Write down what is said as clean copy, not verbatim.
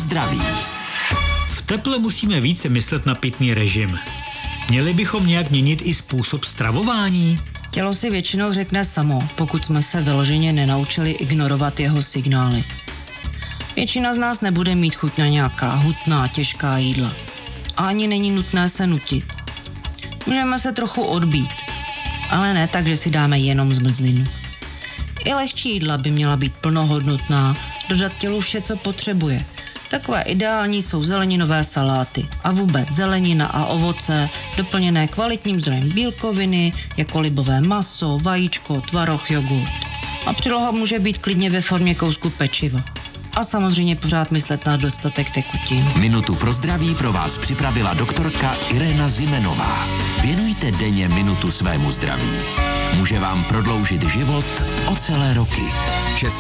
zdraví. V teple musíme více myslet na pitný režim. Měli bychom nějak měnit i způsob stravování? Tělo si většinou řekne samo, pokud jsme se vyloženě nenaučili ignorovat jeho signály. Většina z nás nebude mít chuť na nějaká hutná, těžká jídla. A ani není nutné se nutit. Můžeme se trochu odbít, ale ne tak, že si dáme jenom zmrzlinu. I lehčí jídla by měla být plnohodnotná, dodat tělu vše, co potřebuje. Takové ideální jsou zeleninové saláty a vůbec zelenina a ovoce, doplněné kvalitním zdrojem bílkoviny, jako libové maso, vajíčko, tvaroh, jogurt. A příloha může být klidně ve formě kousku pečiva. A samozřejmě pořád myslet na dostatek tekutin. Minutu pro zdraví pro vás připravila doktorka Irena Zimenová. Věnujte denně minutu svému zdraví. Může vám prodloužit život o celé roky. Český